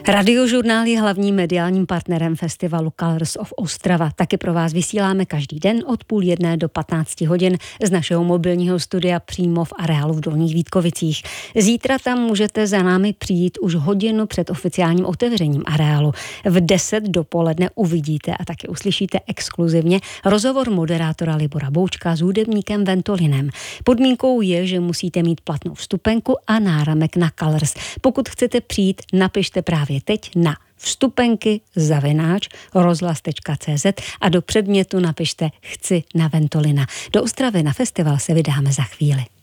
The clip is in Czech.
Radiožurnál je hlavním mediálním partnerem festivalu Colors of Ostrava. Taky pro vás vysíláme každý den od 12:30 do 15 hodin z našeho mobilního studia přímo v areálu v Dolních Vítkovicích. Zítra tam můžete za námi přijít už hodinu před oficiálním otevřením areálu. V 10 dopoledne uvidíte a taky uslyšíte exkluzivně rozhovor moderátora Libora Boučka s hudebníkem Ventolinem. Podmínkou je, že musíte mít platnou vstupenku a náramek na Colors. Pokud chcete přijít, napište právě teď na vstupenky@rozhlas.cz a do předmětu napište chci na Ventolina. Do Ostravy na festival se vydáme za chvíli.